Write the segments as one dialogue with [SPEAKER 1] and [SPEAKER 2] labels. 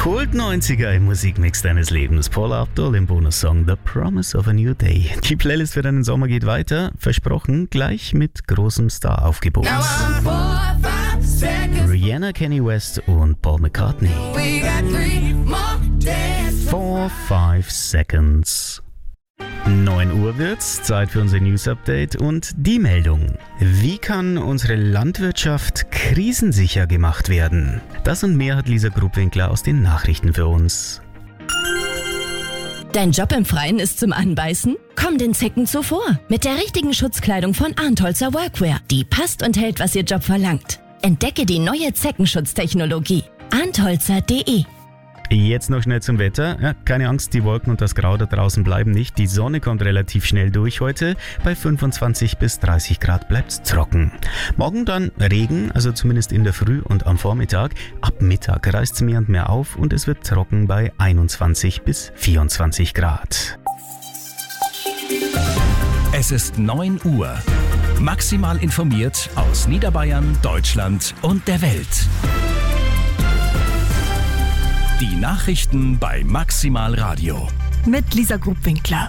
[SPEAKER 1] Kult 90er im Musikmix deines Lebens. Paula Abdul im Bonussong The Promise of a New Day. Die Playlist für deinen Sommer geht weiter. Versprochen, gleich mit großem Star-Aufgebot. Rihanna, Kanye West und Paul McCartney. 4, 5 Seconds. 9 Uhr wird's, Zeit für unser News-Update und die Meldung. Wie kann unsere Landwirtschaft krisensicher gemacht werden? Das und mehr hat Lisa Grubwinkler aus den Nachrichten für uns.
[SPEAKER 2] Dein Job im Freien ist zum Anbeißen? Komm den Zecken zuvor mit der richtigen Schutzkleidung von Arntholzer Workwear. Die passt und hält, was ihr Job verlangt. Entdecke die neue Zeckenschutztechnologie. Arntholzer.de.
[SPEAKER 1] Jetzt noch schnell zum Wetter. Ja, keine Angst, die Wolken und das Grau da draußen bleiben nicht. Die Sonne kommt relativ schnell durch heute. Bei 25 bis 30 Grad bleibt's trocken. Morgen dann Regen, also zumindest in der Früh und am Vormittag. Ab Mittag reißt's mehr und mehr auf und es wird trocken bei 21 bis 24 Grad.
[SPEAKER 3] Es ist 9 Uhr. Maximal informiert aus Niederbayern, Deutschland und der Welt. Die Nachrichten bei Maximal Radio.
[SPEAKER 4] Mit Lisa Grubwinkler.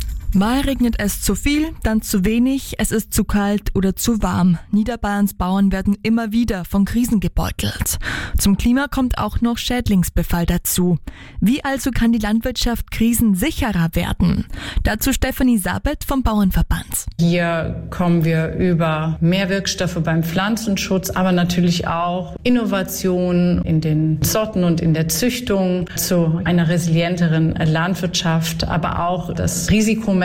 [SPEAKER 4] Mal regnet es zu viel, dann zu wenig, es ist zu kalt oder zu warm. Niederbayerns Bauern werden immer wieder von Krisen gebeutelt. Zum Klima kommt auch noch Schädlingsbefall dazu. Wie also kann die Landwirtschaft krisensicherer werden? Dazu Stefanie Sabet vom Bauernverband.
[SPEAKER 5] Hier kommen wir über mehr Wirkstoffe beim Pflanzenschutz, aber natürlich auch Innovationen in den Sorten und in der Züchtung zu einer resilienteren Landwirtschaft, aber auch das Risikomanagement.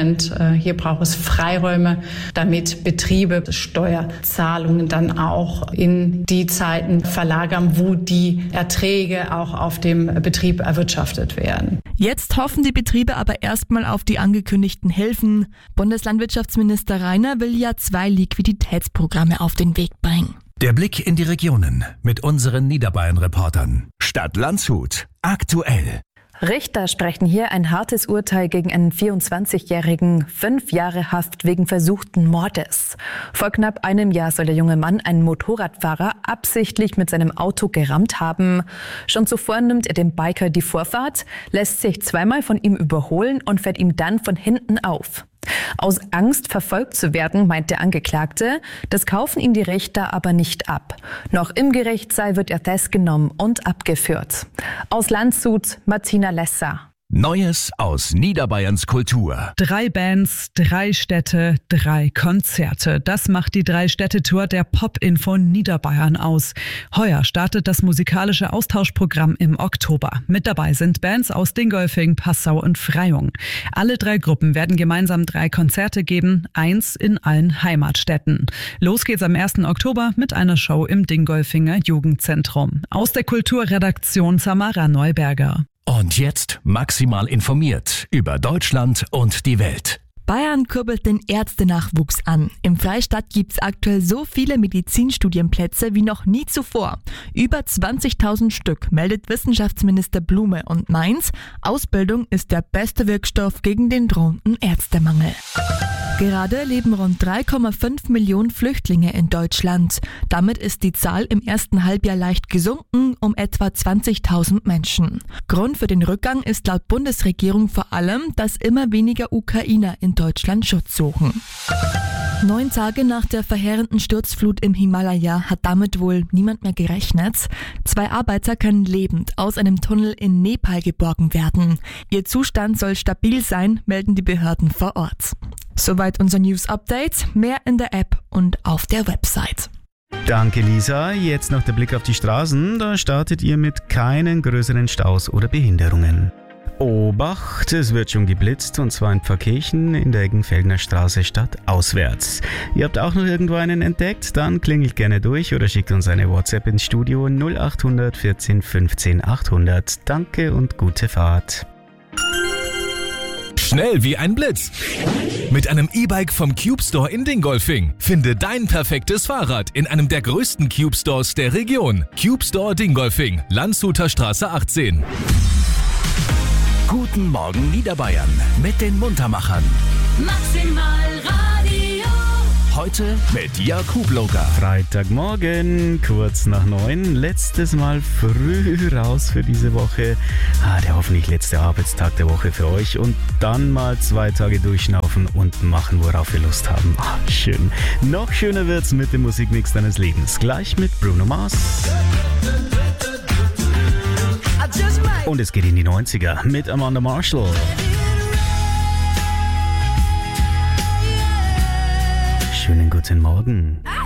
[SPEAKER 5] Hier braucht es Freiräume, damit Betriebe Steuerzahlungen dann auch in die Zeiten verlagern, wo die Erträge auch auf dem Betrieb erwirtschaftet werden.
[SPEAKER 4] Jetzt hoffen die Betriebe aber erstmal auf die angekündigten Hilfen. Bundeslandwirtschaftsminister Rainer will ja 2 Liquiditätsprogramme auf den Weg bringen.
[SPEAKER 3] Der Blick in die Regionen mit unseren Niederbayern-Reportern. Stadt Landshut. Aktuell.
[SPEAKER 6] Richter sprechen hier ein hartes Urteil gegen einen 24-Jährigen, 5 Jahre Haft wegen versuchten Mordes. Vor knapp einem Jahr soll der junge Mann einen Motorradfahrer absichtlich mit seinem Auto gerammt haben. Schon zuvor nimmt er dem Biker die Vorfahrt, lässt sich 2-mal von ihm überholen und fährt ihm dann von hinten auf. Aus Angst, verfolgt zu werden, meint der Angeklagte, das kaufen ihm die Richter aber nicht ab. Noch im Gerichtssaal wird er festgenommen und abgeführt. Aus Landshut, Martina Lesser.
[SPEAKER 3] Neues aus Niederbayerns Kultur.
[SPEAKER 7] 3 Bands, 3 Städte, 3 Konzerte. Das macht die 3-Städte-Tour der Pop-Info Niederbayern aus. Heuer startet das musikalische Austauschprogramm im Oktober. Mit dabei sind Bands aus Dingolfing, Passau und Freyung. Alle 3 Gruppen werden gemeinsam 3 Konzerte geben, 1 in allen Heimatstädten. Los geht's am 1. Oktober mit einer Show im Dingolfinger Jugendzentrum. Aus der Kulturredaktion Samara Neuberger.
[SPEAKER 3] Und jetzt maximal informiert über Deutschland und die Welt.
[SPEAKER 4] Bayern kurbelt den Ärztenachwuchs an. Im Freistaat gibt's aktuell so viele Medizinstudienplätze wie noch nie zuvor. Über 20.000 Stück, meldet Wissenschaftsminister Blume und meint, Ausbildung ist der beste Wirkstoff gegen den drohenden Ärztemangel. Gerade leben rund 3,5 Millionen Flüchtlinge in Deutschland. Damit ist die Zahl im ersten Halbjahr leicht gesunken, um etwa 20.000 Menschen. Grund für den Rückgang ist laut Bundesregierung vor allem, dass immer weniger Ukrainer in Deutschland Schutz suchen. 9 Tage nach der verheerenden Sturzflut im Himalaya hat damit wohl niemand mehr gerechnet. 2 Arbeiter können lebend aus einem Tunnel in Nepal geborgen werden. Ihr Zustand soll stabil sein, melden die Behörden vor Ort. Soweit unser News-Update. Mehr in der App und auf der Website.
[SPEAKER 1] Danke Lisa. Jetzt noch der Blick auf die Straßen. Da startet ihr mit keinen größeren Staus oder Behinderungen. Obacht, es wird schon geblitzt und zwar in Pfarrkirchen in der Eggenfeldner Straße stadtauswärts. Ihr habt auch noch irgendwo einen entdeckt? Dann klingelt gerne durch oder schickt uns eine WhatsApp ins Studio 0800 14 15 800. Danke und gute Fahrt.
[SPEAKER 3] Schnell wie ein Blitz. Mit einem E-Bike vom Cube Store in Dingolfing. Finde dein perfektes Fahrrad in einem der größten Cube Stores der Region. Cube Store Dingolfing, Landshuter Straße 18. Guten Morgen Niederbayern mit den Muntermachern.
[SPEAKER 2] Maximal Radio.
[SPEAKER 3] Heute mit Jakub Loga.
[SPEAKER 1] Freitagmorgen, kurz nach 9. Letztes Mal früh raus für diese Woche. Der hoffentlich letzte Arbeitstag der Woche für euch. Und dann mal 2 Tage durchschnaufen und machen, worauf wir Lust haben. Schön. Noch schöner wird's mit dem Musikmix deines Lebens. Gleich mit Bruno Mars. Und es geht in die 90er mit Amanda Marshall. Schönen guten Morgen.